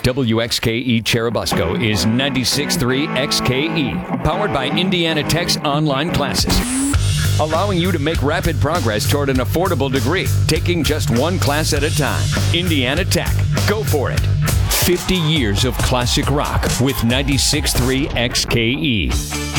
WXKE Cherubusco is 96.3 XKE, powered by Indiana Tech's online classes, allowing you to make rapid progress toward an affordable degree, taking just one class at a time. Indiana Tech. Go for it. 50 years of classic rock with 96.3 XKE.